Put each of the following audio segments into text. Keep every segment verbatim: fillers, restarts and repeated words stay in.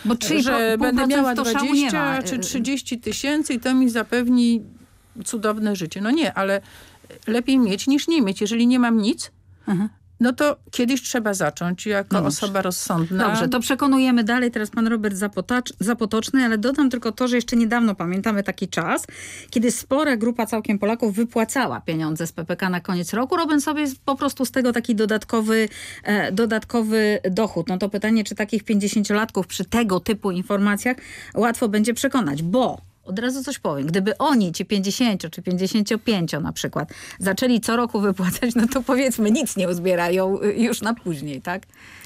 Bo trzy że będę miała to dwadzieścia czy trzydzieści tysięcy i to mi zapewni cudowne życie. No nie, ale lepiej mieć niż nie mieć. Jeżeli nie mam nic, mhm. no to kiedyś trzeba zacząć jako no osoba rozsądna. Dobrze, to przekonujemy dalej. Teraz pan Robert Zapotacz, Zapotoczny, ale dodam tylko to, że jeszcze niedawno pamiętamy taki czas, kiedy spora grupa całkiem Polaków wypłacała pieniądze z P P K na koniec roku, robiąc sobie po prostu z tego taki dodatkowy, e, dodatkowy dochód. No to pytanie, czy takich pięćdziesięciolatków przy tego typu informacjach łatwo będzie przekonać, bo od razu coś powiem. Gdyby oni, ci pięćdziesięcio czy pięćdziesięciu pięciu na przykład, zaczęli co roku wypłacać, no to powiedzmy nic nie uzbierają już na później, tak?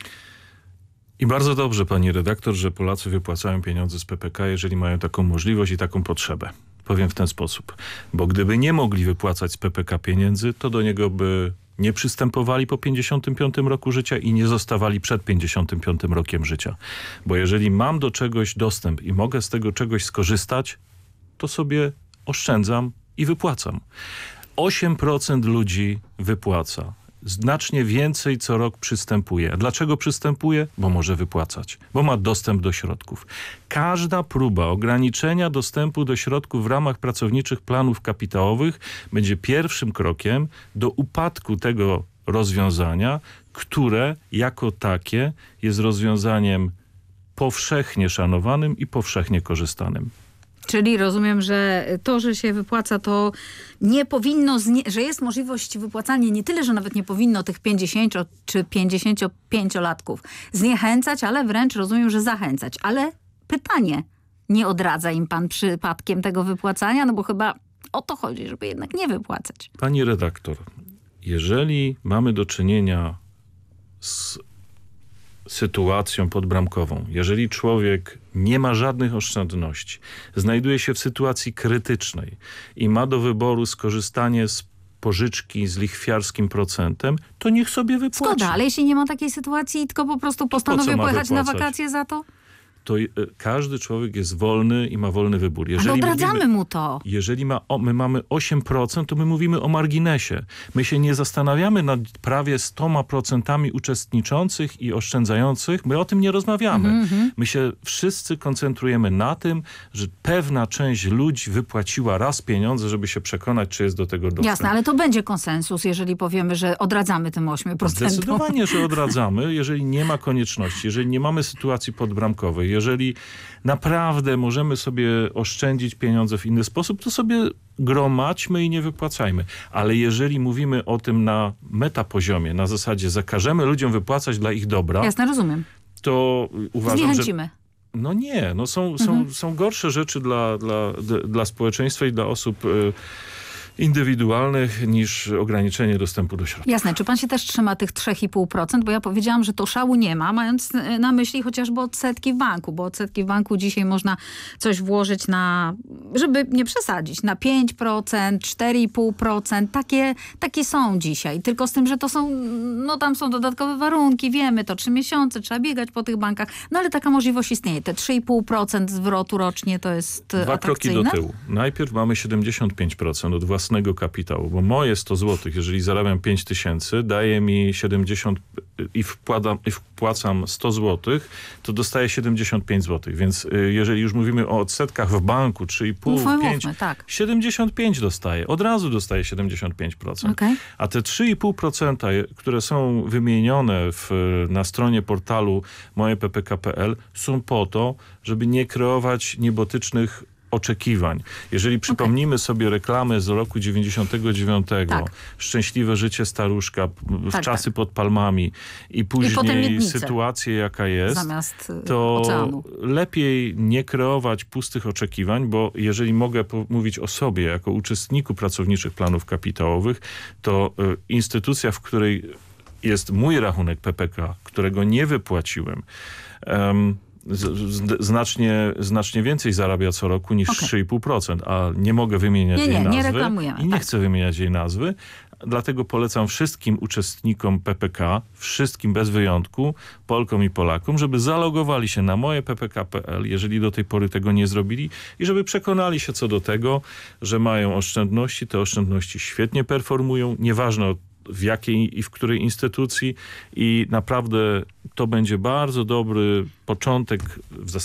I bardzo dobrze, pani redaktor, że Polacy wypłacają pieniądze z P P K, jeżeli mają taką możliwość i taką potrzebę. Powiem w ten sposób. Bo gdyby nie mogli wypłacać z P P K pieniędzy, to do niego by nie przystępowali po pięćdziesiątym piątym roku życia i nie zostawali przed pięćdziesiątym piątym rokiem życia. Bo jeżeli mam do czegoś dostęp i mogę z tego czegoś skorzystać, to sobie oszczędzam i wypłacam. osiem procent ludzi wypłaca. Znacznie więcej co rok przystępuje. A dlaczego przystępuje? Bo może wypłacać, bo ma dostęp do środków. Każda próba ograniczenia dostępu do środków w ramach pracowniczych planów kapitałowych będzie pierwszym krokiem do upadku tego rozwiązania, które jako takie jest rozwiązaniem powszechnie szanowanym i powszechnie korzystanym. Czyli rozumiem, że to, że się wypłaca, to nie powinno, że jest możliwość wypłacania nie tyle, że nawet nie powinno tych pięćdziesięciu czy pięćdziesięciopięciolatków zniechęcać, ale wręcz rozumiem, że zachęcać. Ale pytanie, nie odradza im pan przypadkiem tego wypłacania? No bo chyba o to chodzi, żeby jednak nie wypłacać. Pani redaktor, jeżeli mamy do czynienia z sytuacją podbramkową, jeżeli człowiek nie ma żadnych oszczędności, znajduje się w sytuacji krytycznej i ma do wyboru skorzystanie z pożyczki z lichwiarskim procentem, to niech sobie wypłaci. Zgoda, ale jeśli nie ma takiej sytuacji, tylko po prostu postanowię pojechać na wakacje za to? To y, każdy człowiek jest wolny i ma wolny wybór. Jeżeli ale odradzamy mówimy, mu to. Jeżeli ma, o, my mamy osiem procent, to my mówimy o marginesie. My się nie zastanawiamy nad prawie sto procent uczestniczących i oszczędzających. My o tym nie rozmawiamy. Mm-hmm. My się wszyscy koncentrujemy na tym, że pewna część ludzi wypłaciła raz pieniądze, żeby się przekonać, czy jest do tego dostęp. Jasne, ale to będzie konsensus, jeżeli powiemy, że odradzamy tym osiem procent. Zdecydowanie, że odradzamy, jeżeli nie ma konieczności, jeżeli nie mamy sytuacji podbramkowej, jeżeli naprawdę możemy sobie oszczędzić pieniądze w inny sposób, to sobie gromadźmy i nie wypłacajmy. Ale jeżeli mówimy o tym na metapoziomie, na zasadzie zakażemy ludziom wypłacać dla ich dobra, jasne, rozumiem, to uważam, zniechęcimy. że... No nie, no są, są, mhm. są gorsze rzeczy dla, dla, dla społeczeństwa i dla osób y, indywidualnych niż ograniczenie dostępu do środków. Jasne. Czy pan się też trzyma tych trzy i pół procent? Bo ja powiedziałam, że to szału nie ma, mając na myśli chociażby odsetki w banku, bo odsetki w banku dzisiaj można coś włożyć na, żeby nie przesadzić, na pięć procent, cztery i pół procent. Takie, takie są dzisiaj. Tylko z tym, że to są, no tam są dodatkowe warunki, wiemy, to trzy miesiące, trzeba biegać po tych bankach, no ale taka możliwość istnieje. Te trzy i pół procent zwrotu rocznie to jest Dwa atrakcyjne? kroki do tyłu. Najpierw mamy siedemdziesiąt pięć procent od własnego kapitału, bo moje sto złotych, jeżeli zarabiam pięć tysięcy, daje mi siedemdziesiąt i, wkładam, i wpłacam sto złotych, to dostaję siedemdziesiąt pięć złotych. Więc y, jeżeli już mówimy o odsetkach w banku trzy i pół, pięć, tak. siedemdziesiąt pięć dostaję. Od razu dostaję siedemdziesiąt pięć procent. Okay. A te trzy i pół procent, które są wymienione w, na stronie portalu moje p p k kropka p l są po to, żeby nie kreować niebotycznych oczekiwań. Jeżeli przypomnimy okay. sobie reklamy z roku dziewięćdziesiątego dziewiątego, tak. Szczęśliwe życie staruszka, w tak, czasy tak. pod palmami i później I sytuację, jaka jest, zamiast to oceanu. Lepiej nie kreować pustych oczekiwań, bo jeżeli mogę mówić o sobie jako uczestniku pracowniczych planów kapitałowych, to y, instytucja, w której jest mój rachunek P P K, którego nie wypłaciłem, um, Znacznie, znacznie więcej zarabia co roku niż okay. trzy i pół procent, a nie mogę wymieniać nie, jej nie, nazwy nie reklamujemy, i nie tak. chcę wymieniać jej nazwy. Dlatego polecam wszystkim uczestnikom P P K, wszystkim bez wyjątku, Polkom i Polakom, żeby zalogowali się na moje p p k kropka p l, jeżeli do tej pory tego nie zrobili i żeby przekonali się co do tego, że mają oszczędności, te oszczędności świetnie performują, nieważne w jakiej i w której instytucji i naprawdę to będzie bardzo dobry początek w zasadzie